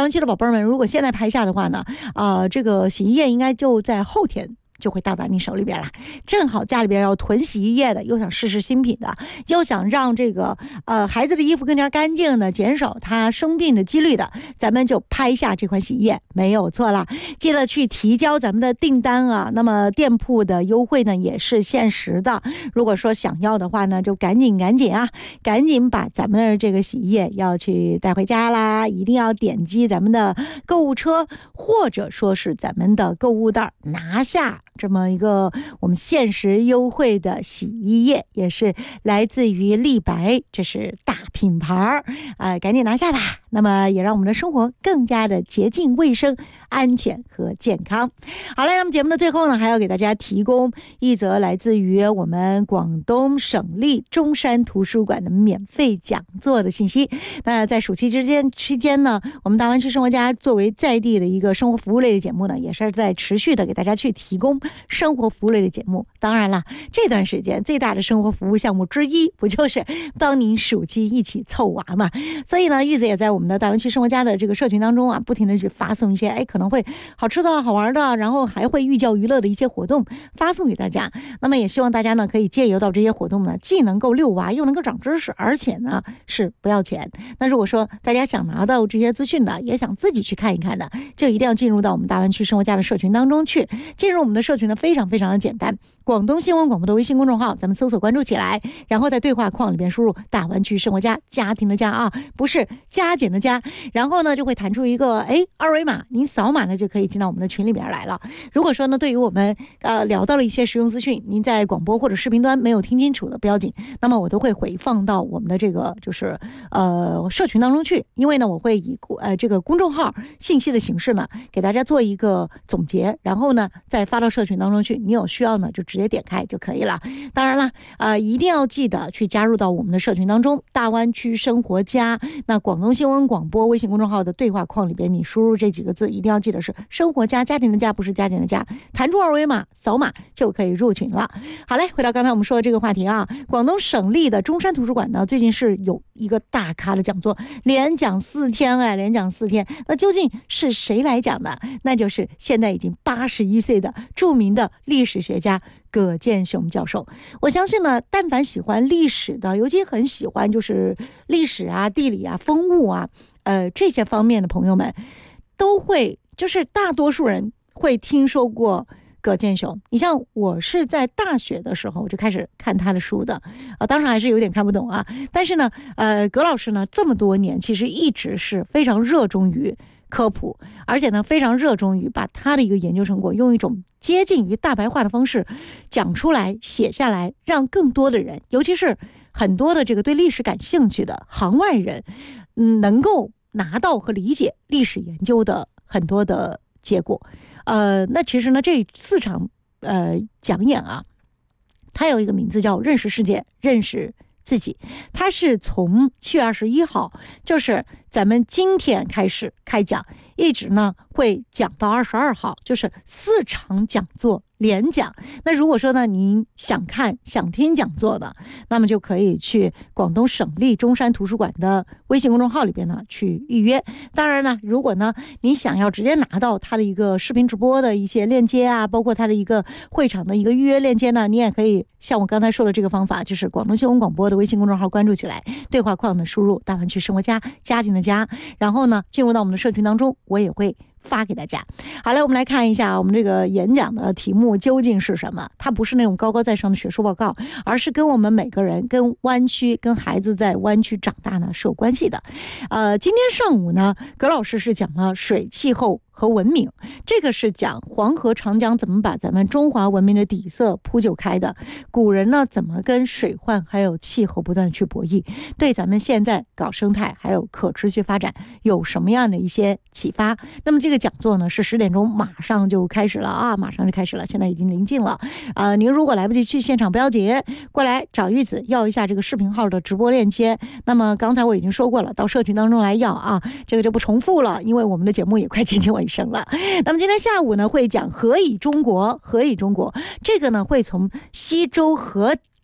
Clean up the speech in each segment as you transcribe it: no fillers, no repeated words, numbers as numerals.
湾区的宝贝们，如果现在拍下的话呢，这个洗衣液应该就在后天就会到达你手里边了。正好家里边要囤洗衣液的，又想试试新品的，又想让这个孩子的衣服更加干净的，减少他生病的几率的，咱们就拍下这款洗衣液没有错了。记得去提交咱们的订单啊，那么店铺的优惠呢也是限时的，如果说想要的话呢，就赶紧把咱们的这个洗衣液要去带回家啦，一定要点击咱们的购物车或者说是咱们的购物袋，拿下这么一个我们限时优惠的洗衣液，也是来自于立白，这是大品牌赶紧拿下吧。那么也让我们的生活更加的洁净卫生、安全和健康。好嘞，那么节目的最后呢，还要给大家提供一则来自于我们广东省立中山图书馆的免费讲座的信息。那在暑期期间呢，我们大湾区生活家作为在地的一个生活服务类的节目呢，也是在持续的给大家去提供生活服务类的节目。当然了，这段时间最大的生活服务项目之一，不就是帮您暑期一起凑娃嘛？所以呢，玉子也在我们的大湾区生活家的这个社群当中啊，不停的去发送一些可能会好吃的好玩的，然后还会寓教于乐的一些活动发送给大家。那么也希望大家呢可以借由到这些活动呢，既能够遛娃，又能够长知识，而且呢是不要钱。那如果说大家想拿到这些资讯的，也想自己去看一看的，就一定要进入到我们大湾区生活家的社群当中去。进入我们的社群呢，非常非常的简单，广东新闻广播的微信公众号，咱们搜索关注起来，然后在对话框里边输入大湾区生活家，家庭的家啊，不是加减的加，然后呢就会弹出一个二维码，您扫码呢就可以进到我们的群里边来了。如果说呢对于我们聊到了一些实用资讯，您在广播或者视频端没有听清楚的不要紧，那么我都会回放到我们的这个就是社群当中去，因为呢我会以这个公众号信息的形式呢给大家做一个总结，然后呢再发到社群当中去，你有需要呢就直接点开就可以了。当然了一定要记得去加入到我们的社群当中，大湾区生活家，那广东新闻广播微信公众号的对话框里边，你输入这几个字，一定要记得是生活家，家庭的家，不是加减的加，弹出二维码扫码就可以入群了。好嘞，回到刚才我们说的这个话题啊，广东省立的中山图书馆呢最近是有一个大咖的讲座，连讲4天连讲4天。那究竟是谁来讲的？那就是现在已经81岁的著名的历史学家葛剑雄教授。我相信呢，但凡喜欢历史的，尤其很喜欢就是历史啊、地理啊、风物啊这些方面的朋友们，都会就是大多数人会听说过葛剑雄。你像我是在大学的时候我就开始看他的书的当时还是有点看不懂啊，但是呢葛老师呢这么多年其实一直是非常热衷于科普，而且呢非常热衷于把他的一个研究成果用一种接近于大白话的方式讲出来写下来，让更多的人，尤其是很多的这个对历史感兴趣的行外人能够拿到和理解历史研究的很多的结果。那其实呢这4场讲演啊，它有一个名字叫认识世界认识自己，它是从7月21号就是咱们今天开始开讲，一直呢会讲到22号，就是4场讲座连讲。那如果说呢您想看想听讲座的，那么就可以去广东省立中山图书馆的微信公众号里边呢去预约。当然呢如果呢你想要直接拿到它的一个视频直播的一些链接啊，包括它的一个会场的一个预约链接呢，你也可以像我刚才说的这个方法，就是广东新闻广播的微信公众号关注起来，对话框呢输入大湾区生活家，家庭的家，然后呢进入到我们的社群当中，我也会发给大家。好了，我们来看一下我们这个演讲的题目究竟是什么。它不是那种高高在上的学术报告，而是跟我们每个人跟湾区跟孩子在湾区长大呢是有关系的。今天上午呢葛老师是讲了水、气候和文明，这个是讲黄河长江怎么把咱们中华文明的底色铺就开的，古人呢怎么跟水患还有气候不断去博弈，对咱们现在搞生态还有可持续发展有什么样的一些启发。那么这个讲座呢是10点钟马上就开始了啊，马上就开始了，现在已经临近了您如果来不及去现场不要紧，过来找玉子要一下这个视频号的直播链接。那么刚才我已经说过了，到社群当中来要啊，这个就不重复了，因为我们的节目也快接近尾声了。那么今天下午呢会讲何以中国，何以中国，这个呢会从西周和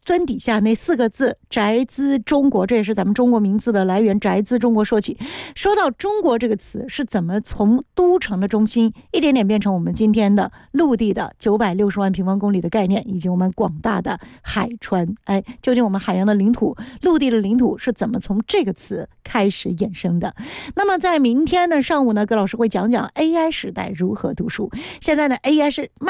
尊底下那4个字宅兹中国，这也是咱们中国名字的来源，宅兹中国说起。说到中国这个词是怎么从都城的中心一点点变成我们今天的陆地的960万平方公里的概念，以及我们广大的海川，究竟我们海洋的领土、陆地的领土是怎么从这个词开始衍生的？那么在明天的上午呢，葛老师会讲讲 AI 时代如何读书。现在呢 AI 是